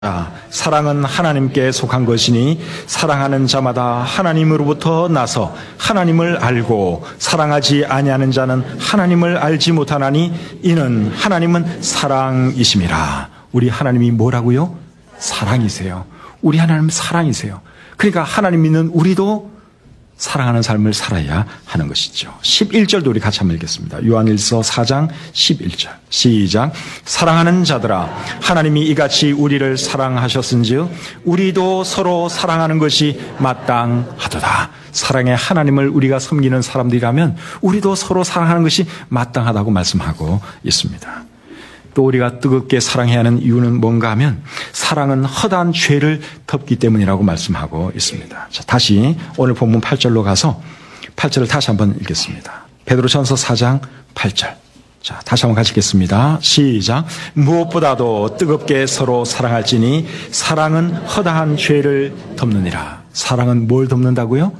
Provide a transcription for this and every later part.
사랑은 하나님께 속한 것이니 사랑하는 자마다 하나님으로부터 나서 하나님을 알고 사랑하지 아니하는 자는 하나님을 알지 못하나니 이는 하나님은 사랑이심이라. 우리 하나님이 뭐라고요? 사랑이세요. 우리 하나님은 사랑이세요. 그러니까 하나님 믿는 우리도 사랑하는 삶을 살아야 하는 것이죠. 11절도 우리 같이 한번 읽겠습니다. 요한일서 4장 11절 시작. 사랑하는 자들아, 하나님이 이같이 우리를 사랑하셨은즉 우리도 서로 사랑하는 것이 마땅하도다. 사랑의 하나님을 우리가 섬기는 사람들이라면 우리도 서로 사랑하는 것이 마땅하다고 말씀하고 있습니다. 또 우리가 뜨겁게 사랑해야 하는 이유는 뭔가 하면 사랑은 허다한 죄를 덮기 때문이라고 말씀하고 있습니다. 자, 다시 오늘 본문 8절로 가서 8절을 다시 한번 읽겠습니다. 베드로전서 4장 8절. 자, 다시 한번 같이 읽겠습니다. 시작. 무엇보다도 뜨겁게 서로 사랑할지니 사랑은 허다한 죄를 덮느니라. 사랑은 뭘 덮는다고요?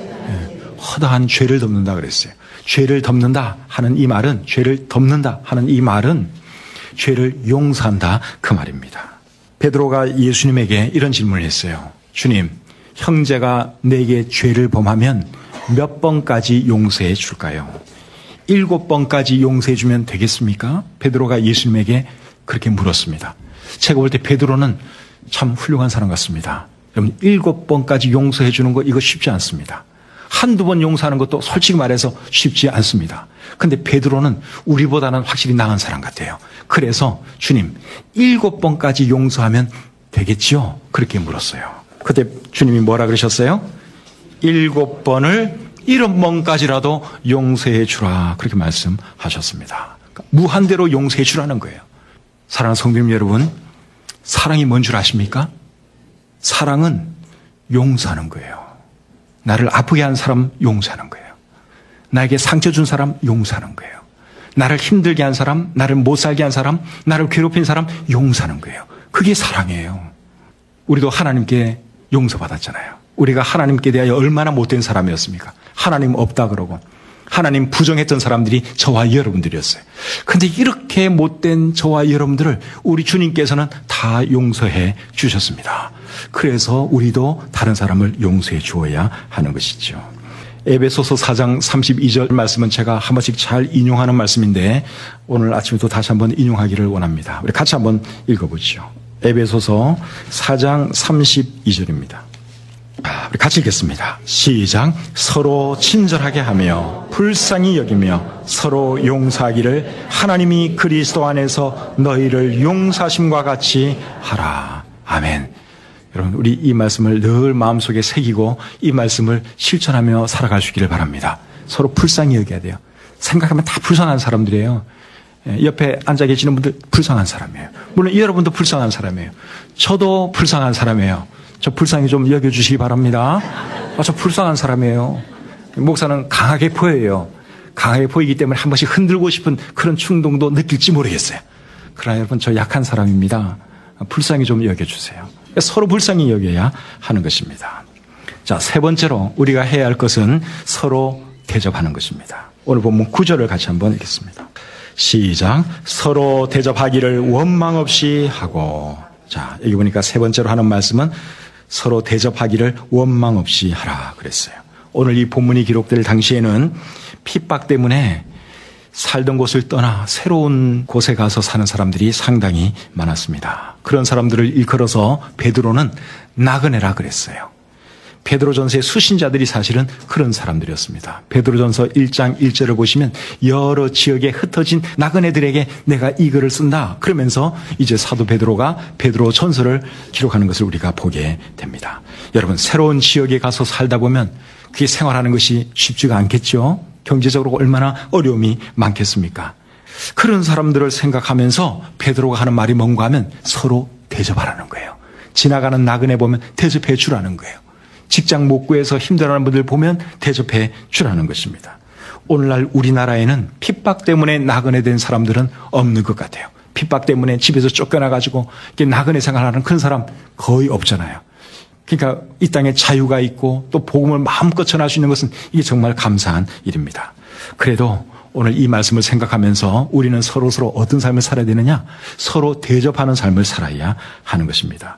허다한 죄를 덮는다 그랬어요. 죄를 덮는다 하는 이 말은, 죄를 덮는다 하는 이 말은 죄를 용서한다 그 말입니다. 베드로가 예수님에게 이런 질문을 했어요. 주님, 형제가 내게 죄를 범하면 몇 번까지 용서해 줄까요? 7번까지 용서해 주면 되겠습니까? 베드로가 예수님에게 그렇게 물었습니다. 제가 볼 때 베드로는 참 훌륭한 사람 같습니다. 여러분, 7번까지 용서해 주는 거 이거 쉽지 않습니다. 한두 번 용서하는 것도 솔직히 말해서 쉽지 않습니다. 근데 베드로는 우리보다는 확실히 나은 사람 같아요. 그래서 주님, 7번까지 용서하면 되겠지요? 그렇게 물었어요. 그때 주님이 뭐라 그러셨어요? 7번을 7번까지라도 용서해 주라. 그렇게 말씀하셨습니다. 그러니까 무한대로 용서해 주라는 거예요. 사랑하는 성도님 여러분, 사랑이 뭔 줄 아십니까? 사랑은 용서하는 거예요. 나를 아프게 한 사람 용서하는 거예요. 나에게 상처 준 사람 용서하는 거예요. 나를 힘들게 한 사람, 나를 못 살게 한 사람, 나를 괴롭힌 사람 용서하는 거예요. 그게 사랑이에요. 우리도 하나님께 용서받았잖아요. 우리가 하나님께 대하여 얼마나 못된 사람이었습니까? 하나님 없다 그러고 하나님 부정했던 사람들이 저와 여러분들이었어요. 그런데 이렇게 못된 저와 여러분들을 우리 주님께서는 다 용서해 주셨습니다. 그래서 우리도 다른 사람을 용서해 주어야 하는 것이죠. 에베소서 4장 32절 말씀은 제가 한 번씩 잘 인용하는 말씀인데 오늘 아침에도 다시 한번 인용하기를 원합니다. 우리 같이 한번 읽어보죠. 에베소서 4장 32절입니다. 우리 같이 읽겠습니다. 시작. 서로 친절하게 하며 불쌍히 여기며 서로 용서하기를 하나님이 그리스도 안에서 너희를 용서하심과 같이 하라. 아멘. 여러분, 우리 이 말씀을 늘 마음속에 새기고 이 말씀을 실천하며 살아갈 수 있기를 바랍니다. 서로 불쌍히 여겨야 돼요. 생각하면 다 불쌍한 사람들이에요. 옆에 앉아 계시는 분들 불쌍한 사람이에요. 물론 여러분도 불쌍한 사람이에요. 저도 불쌍한 사람이에요. 저 불쌍히 좀 여겨주시기 바랍니다. 저 불쌍한 사람이에요. 목사는 강하게 보여요. 강하게 보이기 때문에 한 번씩 흔들고 싶은 그런 충동도 느낄지 모르겠어요. 그러나 여러분, 저 약한 사람입니다. 불쌍히 좀 여겨주세요. 서로 불쌍히 여겨야 하는 것입니다. 자, 세 번째로 우리가 해야 할 것은 서로 대접하는 것입니다. 오늘 본문 9절을 같이 한번 읽겠습니다. 시작. 서로 대접하기를 원망 없이 하고. 자, 여기 보니까 세 번째로 하는 말씀은 서로 대접하기를 원망 없이 하라 그랬어요. 오늘 이 본문이 기록될 당시에는 핍박 때문에 살던 곳을 떠나 새로운 곳에 가서 사는 사람들이 상당히 많았습니다. 그런 사람들을 일컬어서 베드로는 나그네라 그랬어요. 베드로전서의 수신자들이 사실은 그런 사람들이었습니다. 베드로전서 1장 1절을 보시면 여러 지역에 흩어진 나그네들에게 내가 이 글을 쓴다. 그러면서 이제 사도 베드로가 베드로전서를 기록하는 것을 우리가 보게 됩니다. 여러분, 새로운 지역에 가서 살다 보면 그게 생활하는 것이 쉽지가 않겠죠. 경제적으로 얼마나 어려움이 많겠습니까? 그런 사람들을 생각하면서 베드로가 하는 말이 뭔가 하면 서로 대접하라는 거예요. 지나가는 나그네 보면 대접해 주라는 거예요. 직장 못 구해서 힘들어하는 분들 보면 대접해 주라는 것입니다. 오늘날 우리나라에는 핍박 때문에 나그네 된 사람들은 없는 것 같아요. 핍박 때문에 집에서 쫓겨나가지고 나그네 생활하는 그런 사람 거의 없잖아요. 그러니까 이 땅에 자유가 있고 또 복음을 마음껏 전할 수 있는 것은 이게 정말 감사한 일입니다. 그래도 오늘 이 말씀을 생각하면서 우리는 서로 어떤 삶을 살아야 되느냐? 서로 대접하는 삶을 살아야 하는 것입니다.